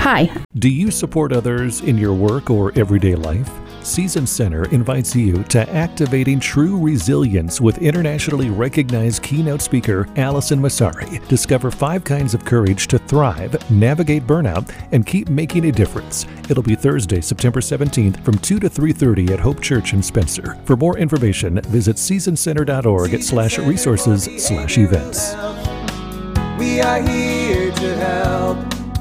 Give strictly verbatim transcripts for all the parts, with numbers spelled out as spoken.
Hi. Do you support others in your work or everyday life? Season Center invites you to Activating True Resilience with internationally recognized keynote speaker Allison Masari. Discover five kinds of courage to thrive, navigate burnout, and keep making a difference. It'll be Thursday, September seventeenth from two to three thirty at Hope Church in Spencer. For more information, visit season center dot org slash resources slash events. We are here to help.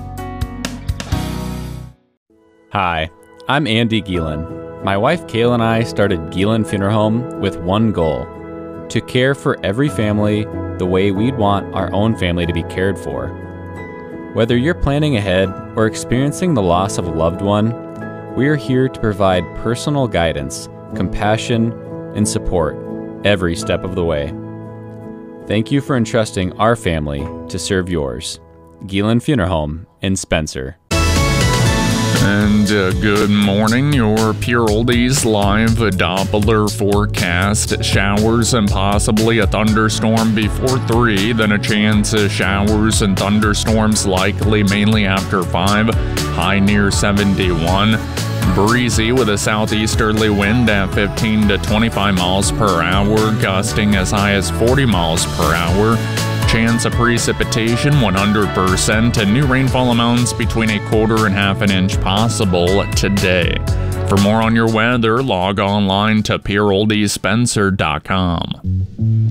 Hi, I'm Andy Gielen. My wife Kayla and I started Gielen Funeral Home with one goal: to care for every family the way we'd want our own family to be cared for. Whether you're planning ahead or experiencing the loss of a loved one, we are here to provide personal guidance, compassion, and support every step of the way. Thank you for entrusting our family to serve yours. Gielen Funeral Home in Spencer. And uh, good morning, your Pure Oldies live Doppler forecast. Showers and possibly a thunderstorm before three, then a chance of showers and thunderstorms likely mainly after five, high near seventy-one. Breezy with a southeasterly wind at fifteen to twenty-five miles per hour, gusting as high as forty miles per hour. Chance of precipitation one hundred percent, and new rainfall amounts between a quarter and half an inch possible today. For more on your weather, log online to pure oldies spencer dot com.